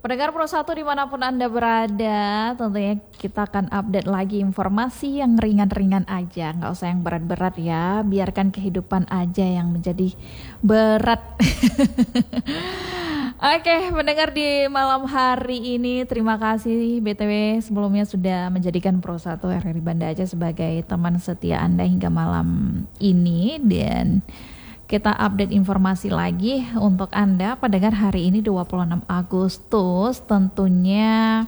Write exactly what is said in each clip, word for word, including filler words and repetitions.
Pendengar Pro satu dimanapun Anda berada, tentunya kita akan update lagi informasi yang ringan-ringan aja, nggak usah yang berat-berat ya, biarkan kehidupan aja yang menjadi berat. Oke, pendengar di malam hari ini, terima kasih B T W sebelumnya sudah menjadikan Pro satu R R I Banda Aceh sebagai teman setia Anda hingga malam ini, dan kita update informasi lagi untuk Anda pendengar hari ini dua puluh enam Agustus, tentunya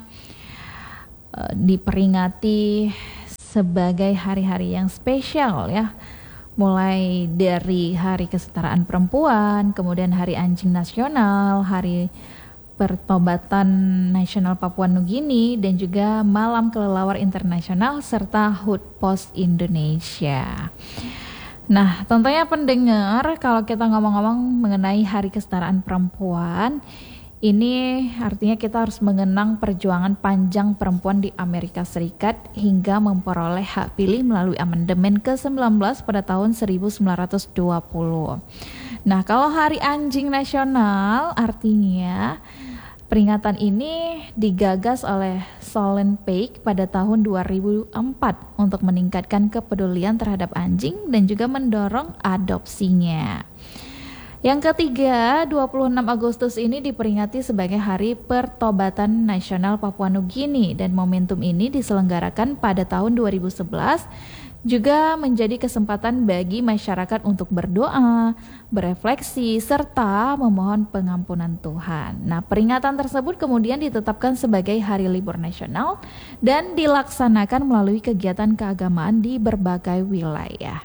uh, diperingati sebagai hari-hari yang spesial ya. Mulai dari Hari Kesetaraan Perempuan, kemudian Hari Anjing Nasional, Hari Pertobatan Nasional Papua Nugini, dan juga Malam Kelelawar Internasional serta H U T P O S Indonesia. Nah, tentunya pendengar, kalau kita ngomong-ngomong mengenai Hari Kesetaraan Perempuan, ini artinya kita harus mengenang perjuangan panjang perempuan di Amerika Serikat hingga memperoleh hak pilih melalui amandemen ke sembilan belas pada tahun seribu sembilan ratus dua puluh. Nah, kalau Hari Anjing Nasional artinya peringatan ini digagas oleh Solon Peik pada tahun dua ribu empat untuk meningkatkan kepedulian terhadap anjing dan juga mendorong adopsinya. Yang ketiga, dua puluh enam Agustus ini diperingati sebagai Hari Pertobatan Nasional Papua Nugini, dan momentum ini diselenggarakan pada tahun dua ribu sebelas, juga menjadi kesempatan bagi masyarakat untuk berdoa, berefleksi, serta memohon pengampunan Tuhan. Nah, peringatan tersebut kemudian ditetapkan sebagai hari libur nasional dan dilaksanakan melalui kegiatan keagamaan di berbagai wilayah.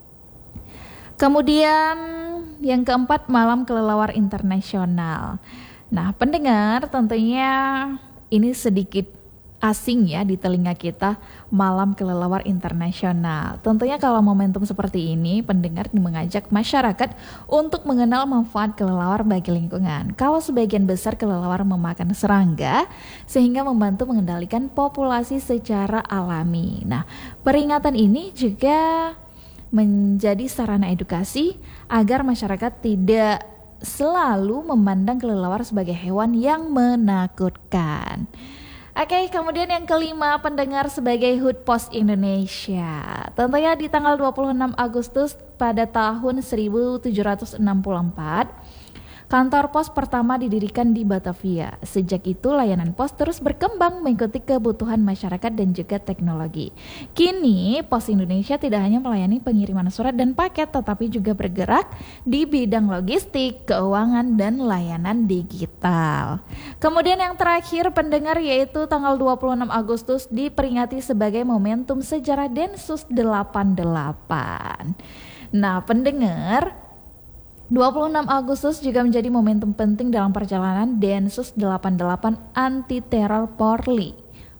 Kemudian yang keempat, Malam Kelelawar Internasional. Nah, pendengar, tentunya ini sedikit asing ya di telinga kita, Malam Kelelawar Internasional. Tentunya kalau momentum seperti ini, pendengar mengajak masyarakat untuk mengenal manfaat kelelawar bagi lingkungan. Kalau sebagian besar kelelawar memakan serangga, sehingga membantu mengendalikan populasi secara alami. Nah, peringatan ini juga menjadi sarana edukasi agar masyarakat tidak selalu memandang kelelawar sebagai hewan yang menakutkan. Oke, kemudian yang kelima, pendengar, sebagai H U T P O S Indonesia. Tentunya di tanggal dua puluh enam Agustus pada tahun seribu tujuh ratus enam puluh empat, kantor pos pertama didirikan di Batavia. Sejak itu layanan pos terus berkembang mengikuti kebutuhan masyarakat dan juga teknologi. Kini Pos Indonesia tidak hanya melayani pengiriman surat dan paket, tetapi juga bergerak di bidang logistik, keuangan, dan layanan digital. Kemudian yang terakhir, pendengar, yaitu tanggal dua puluh enam Agustus diperingati sebagai momentum sejarah Densus delapan puluh delapan. Nah, pendengar, dua puluh enam Agustus juga menjadi momentum penting dalam perjalanan Densus delapan puluh delapan anti teror Polri.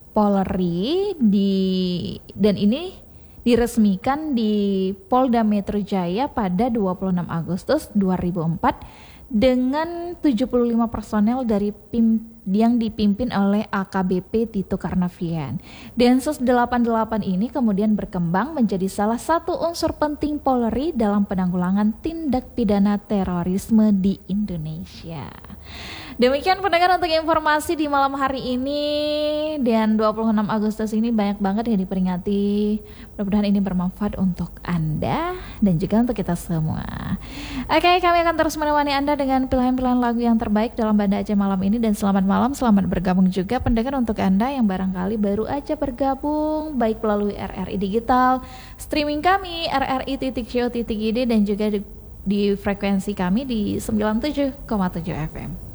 Polri di dan ini diresmikan di Polda Metro Jaya pada dua puluh enam Agustus dua ribu empat dengan tujuh puluh lima personel dari pim yang dipimpin oleh A K B P Tito Karnavian. Densus delapan puluh delapan ini kemudian berkembang menjadi salah satu unsur penting Polri dalam penanggulangan tindak pidana terorisme di Indonesia. Demikian pendengar untuk informasi di malam hari ini, dan dua puluh enam Agustus ini banyak banget yang diperingati. Mudah-mudahan ini bermanfaat untuk Anda dan juga untuk kita semua. Oke, kami akan terus menemani Anda dengan pilihan-pilihan lagu yang terbaik dalam Banda Aceh malam ini, dan selamat malam, selamat bergabung juga pendengar untuk Anda yang barangkali baru aja bergabung, baik melalui R R I Digital, streaming kami r r i titik co titik i d, dan juga di, di frekuensi kami di sembilan puluh tujuh koma tujuh F M.